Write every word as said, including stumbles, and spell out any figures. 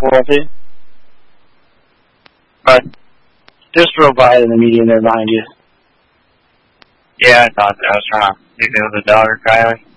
with it. But just drove by in the median there behind you. Yeah, I thought that. I was trying to see if it was a dog or coyote.